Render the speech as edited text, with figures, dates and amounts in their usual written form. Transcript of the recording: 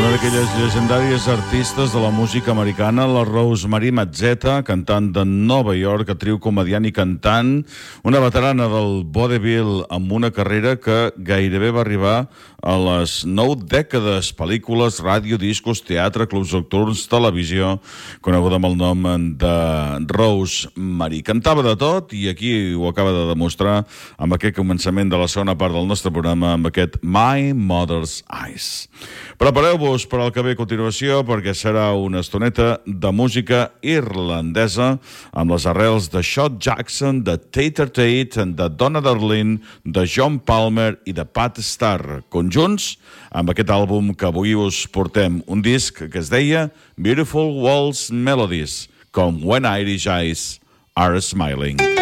Una d'aquelles llegendàries artistes de la música americana, la Rosemary Mazzetta, cantant de Nova York, actriu, comediant i cantant, una veterana del vodevil amb una carrera que gairebé va arribar a les 9 dècades, pel·lícules, ràdio, discos, teatre, clubs nocturns, televisió, coneguda amb el nom de Rosemary. Cantava de tot i aquí ho acaba de demostrar amb aquest començament de la segona part del nostre programa, amb aquest My Mother's Eyes. Prepareu-vos per al que ve a continuació, perquè serà una estoneta de música irlandesa amb les arrels de Shot Jackson, de Tater Tate, de Donna Darling, de John Palmer i de Pat Starr, conjunts amb aquest àlbum que avui us portem, un disc que es deia Beautiful Waltz Melodies, com When Irish Eyes Are Smiling.